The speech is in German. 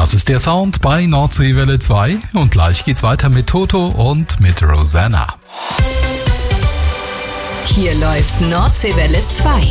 Das ist der Sound bei Nordseewelle 2 und gleich geht's weiter mit Toto und mit Rosanna. Hier läuft Nordseewelle 2.